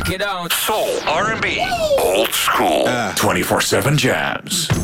Get on. Soul, R&B, old school, 24/7 jams.